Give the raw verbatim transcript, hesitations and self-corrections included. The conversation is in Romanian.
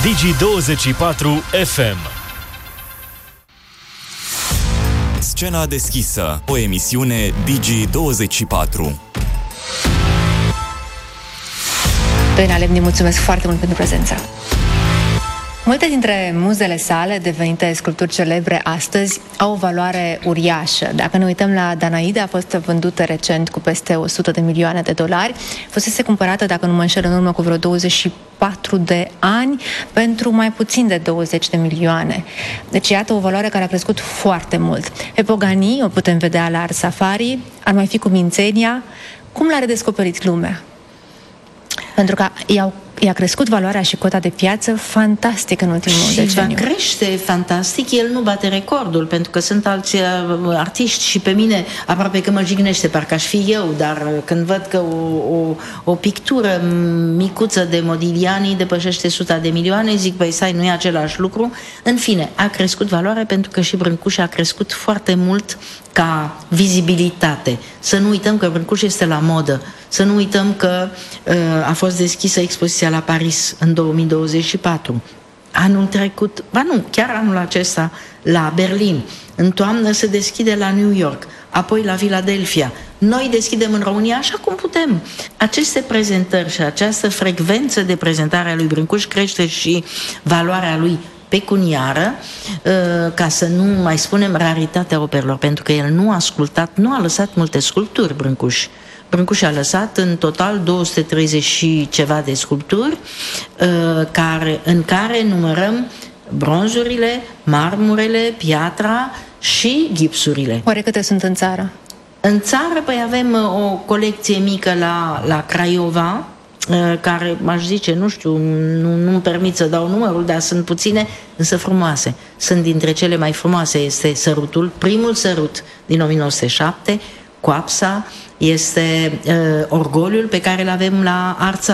Digi douăzeci și patru F M. Scena deschisă, o emisiune Digi douăzeci și patru. Doina Lemni, mulțumesc foarte mult pentru prezența. Multe dintre muzele sale, devenite sculpturi celebre astăzi, au o valoare uriașă. Dacă ne uităm la Danaida, a fost vândută recent cu peste o sută de milioane de dolari. Fusese cumpărată, dacă nu mă înșel, în urmă cu vreo douăzeci și patru de ani, pentru mai puțin de douăzeci de milioane. Deci, iată o valoare care a crescut foarte mult. Pe Pogani o putem vedea la Art Safari, ar mai fi cu Mințenia. Cum l-a redescoperit lumea? Pentru că i-au I-a crescut valoarea și cota de piață fantastic în ultimul deceniu. Și va crește fantastic, el nu bate recordul, pentru că sunt alți artiști și pe mine aproape că mă jignește, parcă aș fi eu, dar când văd că o, o, o pictură micuță de Modigliani depășește suta de milioane, zic, băi, sai, nu e același lucru. În fine, a crescut valoarea pentru că și Brâncuș a crescut foarte mult ca vizibilitate. Să nu uităm că Brâncuș este la modă, să nu uităm că uh, a fost deschisă expoziția la Paris în două mii douăzeci și patru. Anul trecut, ba nu, chiar anul acesta la Berlin. În toamnă se deschide la New York, apoi la Philadelphia. Noi deschidem în România așa cum putem. Aceste prezentări și această frecvență de prezentare a lui Brâncuș crește și valoarea lui pecuniară, ca să nu mai spunem raritatea operelor, pentru că el nu a ascultat, nu a lăsat multe sculpturi, Brâncuș. Brâncuș a lăsat în total două sute treizeci și ceva de sculpturi, care, în care numărăm bronzurile, marmurele, piatra și gipsurile. Oare câte sunt în țară? În țară, păi avem o colecție mică la, la Craiova, care, m-aș zice, nu știu, nu, nu-mi permit să dau numărul, dar sunt puține, însă frumoase. Sunt dintre cele mai frumoase, este Sărutul, primul sărut din o mie nouă sute șapte, Coapsa, este uh, Orgoliul pe care îl avem la Art